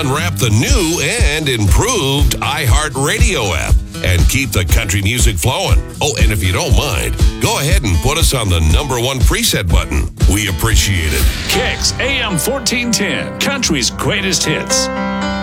unwrap the new and improved iHeartRadio app and keep the country music flowing. Oh, and if you don't mind, go ahead and put us on the #1 preset button. We appreciate it. Kicks AM 1410, country's greatest hits.